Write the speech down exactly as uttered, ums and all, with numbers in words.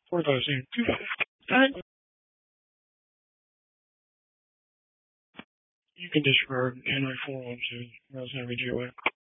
four thousand two and you can disregard Henry four one two. That's never G O A.